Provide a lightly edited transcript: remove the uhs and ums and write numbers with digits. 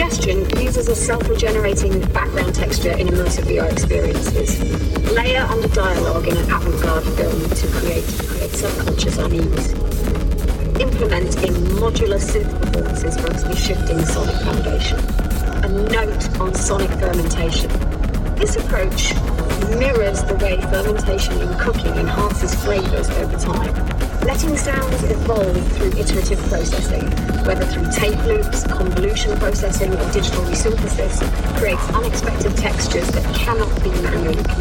Suggestion uses a self-regenerating background texture in immersive VR experiences. Layer under dialogue in an avant-garde film to create subconscious unease. Implement in modular synth performances for utterly shifting sonic foundation. A note on sonic fermentation. This approach mirrors the way fermentation in cooking enhances flavors over time, letting sounds evolve through iterative processing, whether through tape loops, convolution processing, or digital resynthesis, creates unexpected textures that cannot be manually communicated.